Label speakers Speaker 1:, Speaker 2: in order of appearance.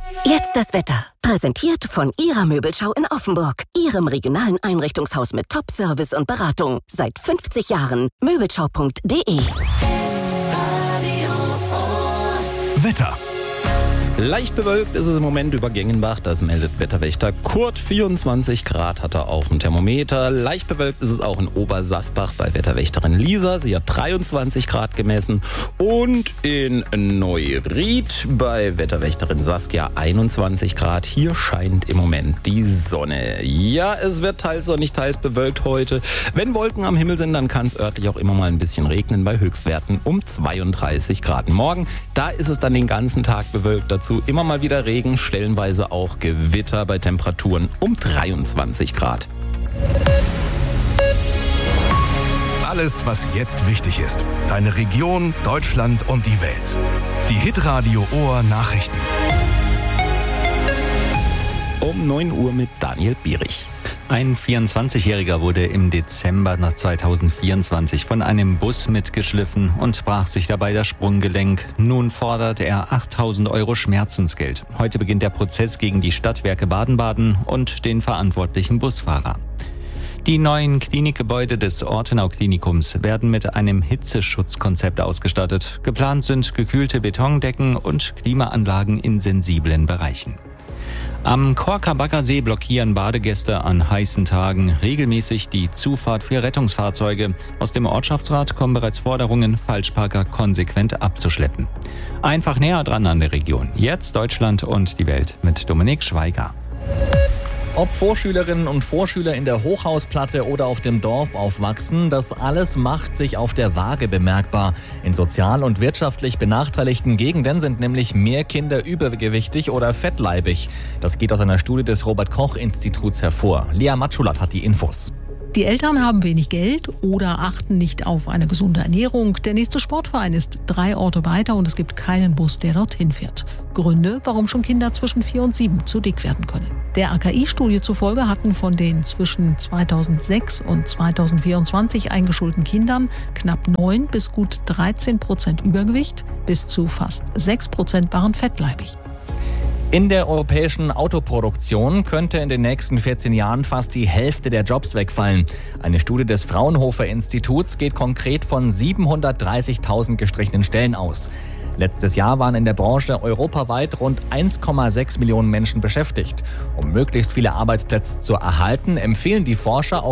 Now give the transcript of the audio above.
Speaker 1: Jetzt das Wetter. Präsentiert von Ihrer Möbelschau in Offenburg. Ihrem regionalen Einrichtungshaus mit Top-Service und Beratung. Seit 50 Jahren. Möbelschau.de.
Speaker 2: Wetter.
Speaker 3: Leicht bewölkt ist es im Moment über Gengenbach, das meldet Wetterwächter Kurt. 24 Grad hat er auf dem Thermometer. Leicht bewölkt ist es auch in Obersassbach bei Wetterwächterin Lisa. Sie hat 23 Grad gemessen. Und in Neuried bei Wetterwächterin Saskia 21 Grad. Hier scheint im Moment die Sonne. Ja, es wird teils sonnig, teils bewölkt heute. Wenn Wolken am Himmel sind, dann kann es örtlich auch immer mal ein bisschen regnen bei Höchstwerten um 32 Grad. Morgen, da ist es dann den ganzen Tag bewölkt. Dazu immer mal wieder Regen, stellenweise auch Gewitter bei Temperaturen um 23 Grad.
Speaker 2: Alles, was jetzt wichtig ist. Deine Region, Deutschland und die Welt. Die Hitradio Ohr Nachrichten.
Speaker 3: Um 9 Uhr mit Daniel Bierich.
Speaker 4: Ein 24-Jähriger wurde im Dezember 2024 von einem Bus mitgeschliffen und brach sich dabei das Sprunggelenk. Nun fordert er 8.000 € Schmerzensgeld. Heute beginnt der Prozess gegen die Stadtwerke Baden-Baden und den verantwortlichen Busfahrer. Die neuen Klinikgebäude des Ortenau Klinikums werden mit einem Hitzeschutzkonzept ausgestattet. Geplant sind gekühlte Betondecken und Klimaanlagen in sensiblen Bereichen. Am Korker-Baggersee blockieren Badegäste an heißen Tagen regelmäßig die Zufahrt für Rettungsfahrzeuge. Aus dem Ortschaftsrat kommen bereits Forderungen, Falschparker konsequent abzuschleppen. Einfach näher dran an der Region. Jetzt Deutschland und die Welt mit Dominik Schweiger.
Speaker 5: Ob Vorschülerinnen und Vorschüler in der Hochhausplatte oder auf dem Dorf aufwachsen, das alles macht sich auf der Waage bemerkbar. In sozial und wirtschaftlich benachteiligten Gegenden sind nämlich mehr Kinder übergewichtig oder fettleibig. Das geht aus einer Studie des Robert-Koch-Instituts hervor. Lea Matschulat hat die Infos.
Speaker 6: Die Eltern haben wenig Geld oder achten nicht auf eine gesunde Ernährung. Der nächste Sportverein ist 3 Orte weiter und es gibt keinen Bus, der dorthin fährt. Gründe, warum schon Kinder zwischen 4 und 7 zu dick werden können. Der AKI-Studie zufolge hatten von den zwischen 2006 und 2024 eingeschulten Kindern knapp 9 bis gut 13% Übergewicht, bis zu fast 6% waren fettleibig.
Speaker 5: In der europäischen Autoproduktion könnte in den nächsten 14 Jahren fast die Hälfte der Jobs wegfallen. Eine Studie des Fraunhofer Instituts geht konkret von 730.000 gestrichenen Stellen aus. Letztes Jahr waren in der Branche europaweit rund 1,6 Millionen Menschen beschäftigt. Um möglichst viele Arbeitsplätze zu erhalten, empfehlen die Forscher